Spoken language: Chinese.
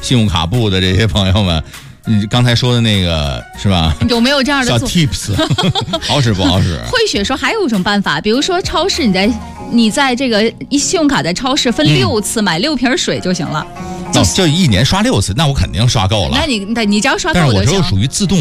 信用卡部的这些朋友们，你刚才说的那个是吧？ 有没有这样的小 tips？ 好使不好使？ 慧雪说还有一种办法，比如说超市你在这个信用卡在超市分6次买6瓶水就行了。 就1年刷6次，那我肯定刷够了。 那你只要刷够就行。 但是我这属于自动